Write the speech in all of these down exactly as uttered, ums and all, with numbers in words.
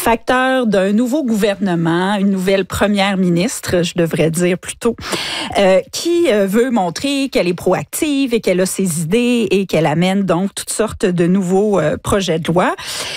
facteur d'un nouveau gouvernement, une nouvelle première ministre, je devrais dire plutôt, euh, qui euh, veut montrer qu'elle est proactive et qu'elle a ses idées et qu'elle amène donc toutes sortes de nouveaux euh, projets de loi.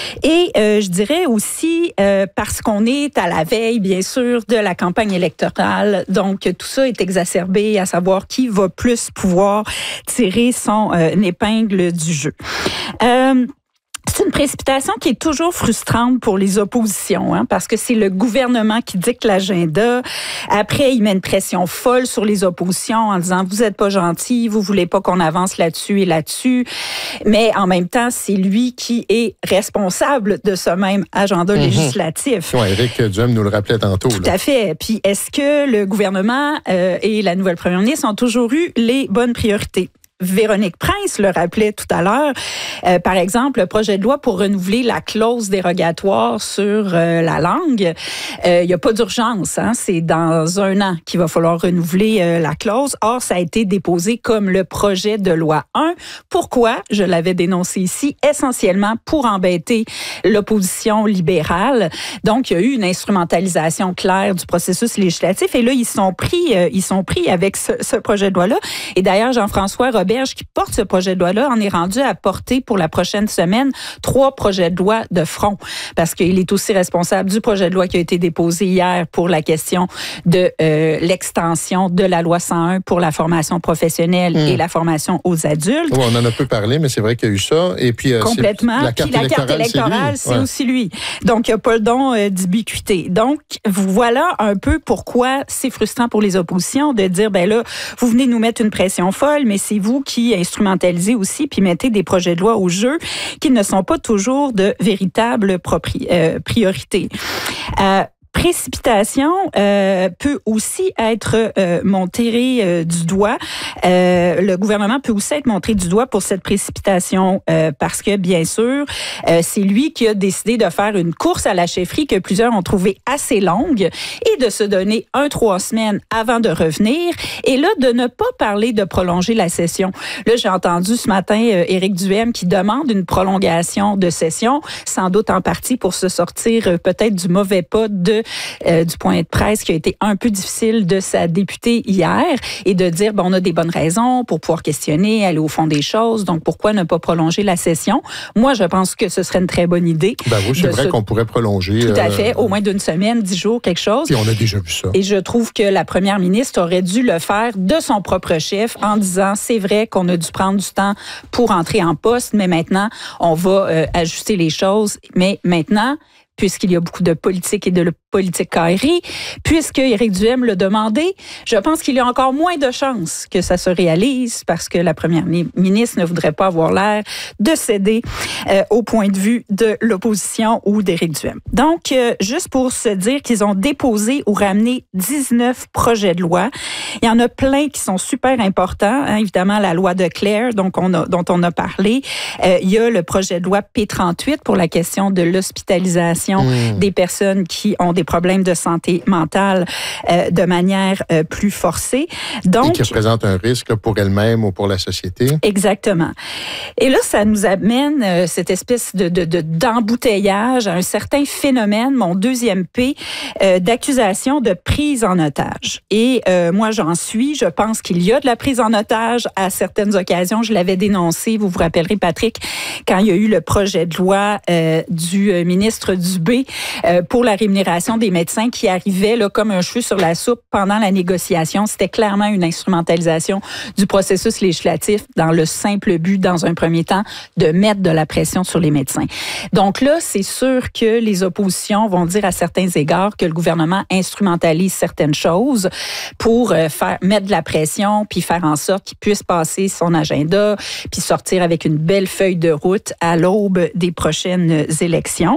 Et euh, je dirais aussi euh, parce qu'on est à la veille, bien sûr, de la campagne électorale, donc tout ça est exacerbé à savoir qui va plus pouvoir tirer son euh, épingle du jeu. Euh, C'est une précipitation qui est toujours frustrante pour les oppositions, hein, parce que c'est le gouvernement qui dicte l'agenda. Après, il met une pression folle sur les oppositions en disant « vous êtes pas gentils, vous voulez pas qu'on avance là-dessus et là-dessus ». Mais en même temps, c'est lui qui est responsable de ce même agenda mm-hmm. législatif. Oui, Éric Duhem nous le rappelait tantôt. Tout là. à fait. Puis est-ce que le gouvernement euh, et la nouvelle première ministre ont toujours eu les bonnes priorités? Véronique Prince le rappelait tout à l'heure. Euh, par exemple, le projet de loi pour renouveler la clause dérogatoire sur euh, la langue, il euh, n'y a pas d'urgence. Hein? C'est dans un an qu'il va falloir renouveler euh, la clause. Or, ça a été déposé comme le projet de loi un. Pourquoi? Je l'avais dénoncé ici, essentiellement pour embêter l'opposition libérale. Donc, il y a eu une instrumentalisation claire du processus législatif. Et là, ils sont pris, euh, ils sont pris avec ce, ce projet de loi-là. Et d'ailleurs, Jean-François Robert qui porte ce projet de loi-là, en est rendu à porter pour la prochaine semaine trois projets de loi de front, parce qu'il est aussi responsable du projet de loi qui a été déposé hier pour la question de euh, l'extension de la loi cent un pour la formation professionnelle mmh. et la formation aux adultes. Oui, on en a peu parlé, mais c'est vrai qu'il y a eu ça. Et puis, euh, complètement. La carte puis la carte électorale, c'est, c'est ouais. aussi lui. Donc, il n'y a pas le don euh, d'ubiquité. Donc, voilà un peu pourquoi c'est frustrant pour les oppositions de dire, ben là, vous venez nous mettre une pression folle, mais c'est vous qui instrumentalisez aussi puis mettez des projets de loi au jeu qui ne sont pas toujours de véritables propri- euh, priorités. Euh, Précipitation euh, peut aussi être euh, montrée euh, du doigt. Euh, le gouvernement peut aussi être montré du doigt pour cette précipitation euh, parce que, bien sûr, euh, c'est lui qui a décidé de faire une course à la chefferie que plusieurs ont trouvé assez longue et de se donner un trois semaines avant de revenir et là, de ne pas parler de prolonger la session. Là, j'ai entendu ce matin euh, Éric Duhem qui demande une prolongation de session, sans doute en partie pour se sortir euh, peut-être du mauvais pas de Euh, du point de presse qui a été un peu difficile de sa députée hier et de dire, bon, on a des bonnes raisons pour pouvoir questionner, aller au fond des choses, donc pourquoi ne pas prolonger la session? Moi, je pense que ce serait une très bonne idée. Ben oui, c'est vrai se... qu'on pourrait prolonger. Tout à euh... fait, au moins d'une semaine, dix jours, quelque chose. Puis on a déjà vu ça. Et je trouve que la première ministre aurait dû le faire de son propre chef en disant, c'est vrai qu'on a dû prendre du temps pour entrer en poste, mais maintenant, on va euh, ajuster les choses. Mais maintenant, puisqu'il y a beaucoup de politique et de politique carrée, puisque Éric Duhem l'a demandé, je pense qu'il y a encore moins de chances que ça se réalise parce que la première ministre ne voudrait pas avoir l'air de céder euh, au point de vue de l'opposition ou d'Éric Duhem. Donc, euh, juste pour se dire qu'ils ont déposé ou ramené dix-neuf projets de loi, il y en a plein qui sont super importants. Hein, évidemment, la loi de Claire, donc on a, dont on a parlé. Euh, il y a le projet de loi P trente-huit pour la question de l'hospitalisation mmh. des personnes qui ont des problèmes de santé mentale euh, de manière euh, plus forcée. Donc, et qui représente un risque là, pour elle-même ou pour la société. Exactement. Et là, ça nous amène euh, cette espèce de, de, de, d'embouteillage à un certain phénomène, mon deuxième P, euh, d'accusation de prise en otage. Et euh, moi, j'en suis. Je pense qu'il y a de la prise en otage à certaines occasions. Je l'avais dénoncé, vous vous rappellerez, Patrick, quand il y a eu le projet de loi euh, du euh, ministre Dubé euh, pour la rémunération des médecins qui arrivait là, comme un cheveu sur la soupe pendant la négociation. C'était clairement une instrumentalisation du processus législatif dans le simple but, dans un premier temps, de mettre de la pression sur les médecins. Donc là, c'est sûr que les oppositions vont dire à certains égards que le gouvernement instrumentalise certaines choses pour euh, faire mettre de la pression puis faire en sorte qu'il puisse passer son agenda puis sortir avec une belle feuille de route à l'aube des prochaines élections.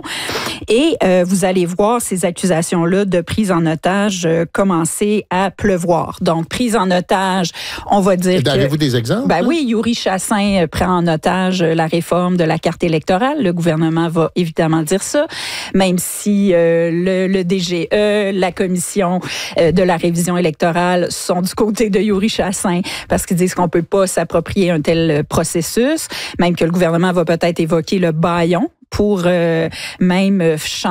Et euh, vous allez voir ces accusations-là de prise en otage euh, commencer à pleuvoir. Donc, prise en otage, on va dire que... Avez-vous des exemples? Ben oui, Yuri Chassin prend en otage la réforme de la carte électorale. Le gouvernement va évidemment dire ça, même si euh, le, le D G E, la commission euh, de la révision électorale sont du côté de Yuri Chassin parce qu'ils disent qu'on peut pas s'approprier un tel processus, même que le gouvernement va peut-être évoquer le bâillon pour euh, même changer